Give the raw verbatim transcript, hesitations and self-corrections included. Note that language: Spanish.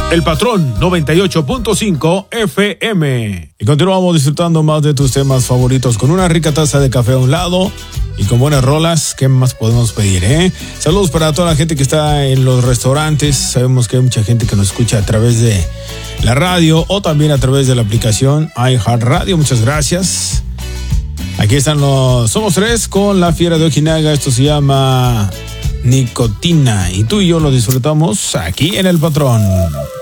El Patrón noventa y ocho punto cinco F M. Y continuamos disfrutando más de tus temas favoritos con una rica taza de café a un lado y con buenas rolas. ¿Qué más podemos pedir, eh? Saludos para toda la gente que está en los restaurantes. Sabemos que hay mucha gente que nos escucha a través de la radio o también a través de la aplicación iHeartRadio. Muchas gracias. Aquí están los Somos Tres con La Fiera de Ojinaga. Esto se llama Nicotina y tú y yo lo disfrutamos aquí en El Patrón.